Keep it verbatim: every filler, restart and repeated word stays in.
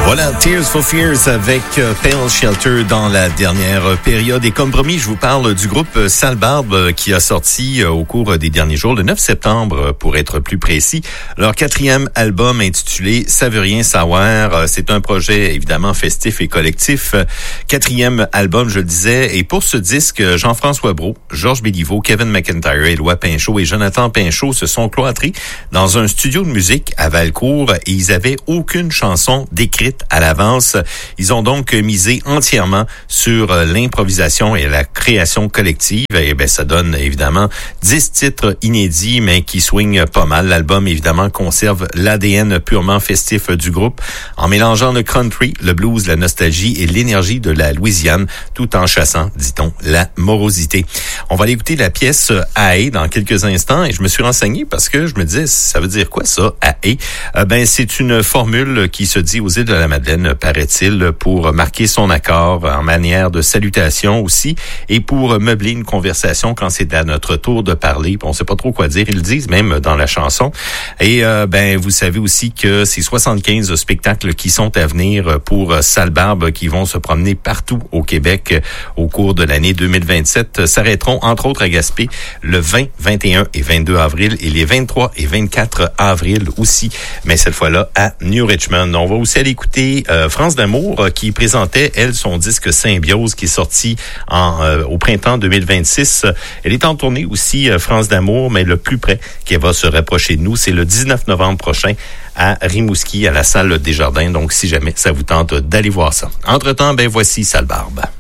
Voilà, Tears for Fears avec euh, Pale Shelter dans la dernière période. Et comme promis, je vous parle du groupe Sale Barbe euh, qui a sorti euh, au cours des derniers jours, le neuf septembre pour être plus précis, leur quatrième album intitulé Ça veut rien savoir. Euh, c'est un projet évidemment festif et collectif. Euh, quatrième album, je le disais. Et pour ce disque, Jean-François Brault, Georges Béliveau, Kevin McIntyre, Éloi Pinchot et Jonathan Pinchot se sont cloîtrés dans un studio de musique à Valcourt et ils avaient aucune chanson décrite à l'avance. Ils ont donc misé entièrement sur l'improvisation et la création collective. Et ben, ça donne évidemment dix titres inédits, mais qui swingent pas mal. L'album, évidemment, conserve l'A D N purement festif du groupe, en mélangeant le country, le blues, la nostalgie et l'énergie de la Louisiane, tout en chassant, dit-on, la morosité. On va aller écouter la pièce Ae dans quelques instants, et je me suis renseigné parce que je me disais, ça veut dire quoi ça, Ae? Euh, ben, c'est une formule qui se dit aux îles de la Madeleine, paraît-il, pour marquer son accord en manière de salutation aussi et pour meubler une conversation quand c'est à notre tour de parler. On sait pas trop quoi dire, ils le disent même dans la chanson. Et euh, ben vous savez aussi que ces soixante-quinze spectacles qui sont à venir pour Sale Barbe qui vont se promener partout au Québec au cours de l'année deux mille vingt-sept s'arrêteront entre autres à Gaspé le vingt, vingt et un et vingt-deux avril et les vingt-trois et vingt-quatre avril aussi, mais cette fois-là à New Richmond. On va aussi aller écouter Euh, France d'Amour euh, qui présentait, elle, son disque Symbiose qui est sorti en, euh, au printemps deux mille vingt-six. Elle est en tournée aussi, euh, France d'Amour, mais le plus près qu'elle va se rapprocher de nous, c'est le dix-neuf novembre prochain à Rimouski, à la salle Desjardins. Donc, si jamais ça vous tente d'aller voir ça. Entre-temps, ben voici Sale Barbe.